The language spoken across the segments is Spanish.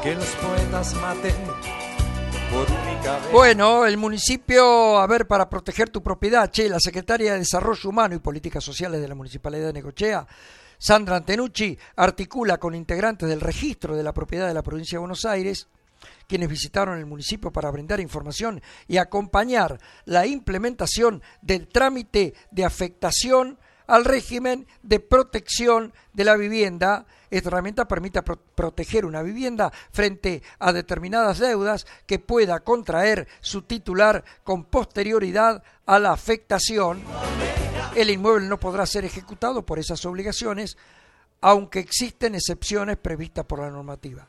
que los poetas maten por única vez. Bueno, el municipio, para proteger tu propiedad, la secretaria de Desarrollo Humano y Políticas Sociales de la Municipalidad de Necochea, Sandra Antenucci, articula con integrantes del registro de la propiedad de la provincia de Buenos Aires, quienes visitaron el municipio para brindar información y acompañar la implementación del trámite de afectación al régimen de protección de la vivienda. Esta herramienta permite proteger una vivienda frente a determinadas deudas que pueda contraer su titular con posterioridad a la afectación. El inmueble no podrá ser ejecutado por esas obligaciones, aunque existen excepciones previstas por la normativa.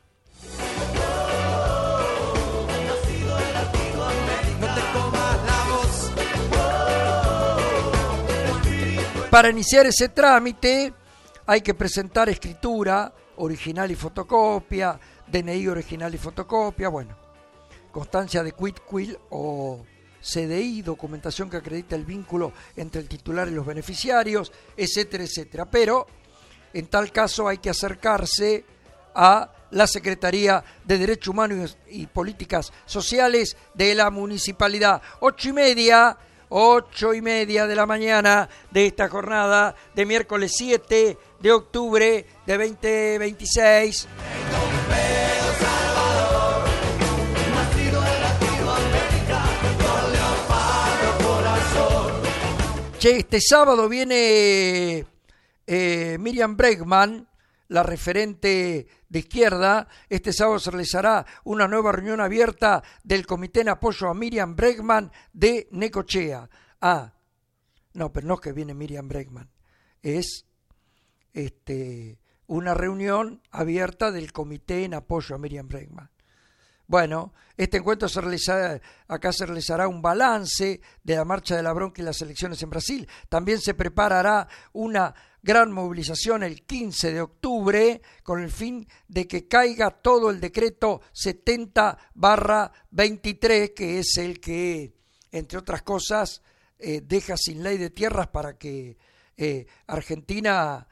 Para iniciar ese trámite hay que presentar escritura original y fotocopia, DNI original y fotocopia, constancia de quitquil o CDI, documentación que acredita el vínculo entre el titular y los beneficiarios, etcétera, etcétera. Pero en tal caso hay que acercarse a la Secretaría de Derechos Humanos y Políticas Sociales de la Municipalidad. 8:30 de la mañana de esta jornada de miércoles 7 de octubre de 2026. Este sábado viene Miriam Bregman, la referente de izquierda. Este sábado se realizará una nueva reunión abierta del Comité en Apoyo a Miriam Bregman de Necochea. No, pero no es que viene Miriam Bregman, es una reunión abierta del Comité en Apoyo a Miriam Bregman. Este encuentro se realizará un balance de la marcha de la bronca y las elecciones en Brasil. También se preparará una gran movilización el 15 de octubre con el fin de que caiga todo el decreto 70/23, que es el que, entre otras cosas, deja sin ley de tierras para que Argentina,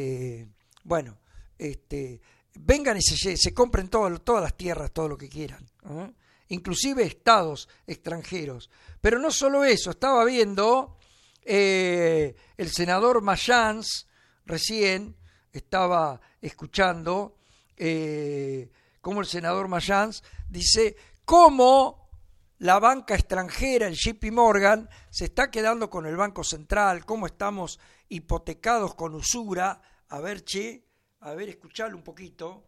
vengan y se compren todas las tierras, todo lo que quieran, inclusive estados extranjeros. Pero no solo eso, estaba viendo el senador Mayans, recién estaba escuchando cómo el senador Mayans dice cómo la banca extranjera, el JP Morgan, se está quedando con el Banco Central, cómo estamos hipotecados con usura. Escuchalo un poquito,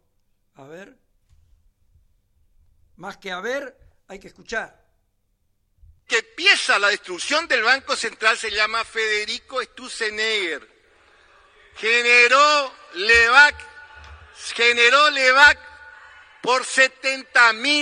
más que hay que escuchar. Que empieza la destrucción del Banco Central se llama Federico Sturzenegger. Generó Levac por 70.000